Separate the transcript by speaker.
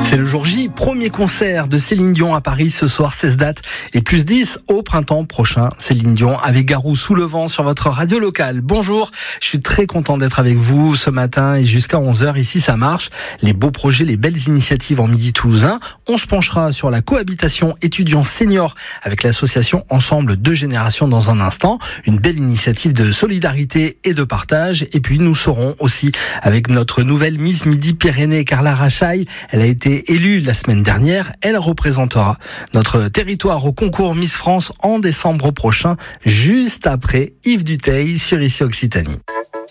Speaker 1: C'est le jour J, premier concert de Céline Dion à Paris ce soir, 16 dates et plus 10 au printemps prochain. Céline Dion avec Garou sous le vent sur votre radio locale. Bonjour, je suis très content d'être avec vous ce matin et jusqu'à 11h ici ça marche. Les beaux projets, les belles initiatives en Midi toulousain. On se penchera sur la cohabitation étudiants seniors avec l'association Ensemble deux générations dans un instant. Une belle initiative de solidarité et de partage. Et puis nous serons aussi avec notre nouvelle Miss Midi-Pyrénées, Carla Rachaille. Elle a été élue la semaine dernière. Elle représentera notre territoire au concours Miss France en décembre prochain, juste après Yves Duteil sur Ici Occitanie.